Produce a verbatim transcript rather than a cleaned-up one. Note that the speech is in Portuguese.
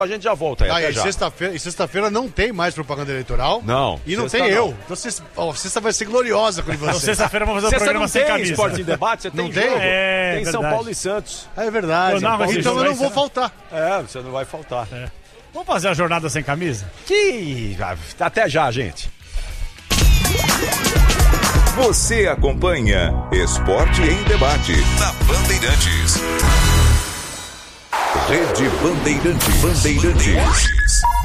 A gente já volta aí, Ah, até e já. sexta-feira, e sexta-feira não tem mais propaganda eleitoral. Não. E não sexta tem não. eu. Então sexta, oh, sexta vai ser gloriosa com Então, você. sexta-feira vamos fazer um Sexta programa não sem tem camisa. Esporte em Debate, você tem Não tem? jogo. É, tem São verdade. Paulo e Santos. Ah, é verdade. Eu narro esse Então jogo eu não aí, vou será? faltar. É, você não vai faltar. É. Vamos fazer a jornada sem camisa? Que... Até já, gente. Você acompanha Esporte em Debate na Bandeirantes. Rede Bandeirantes. Bandeirantes.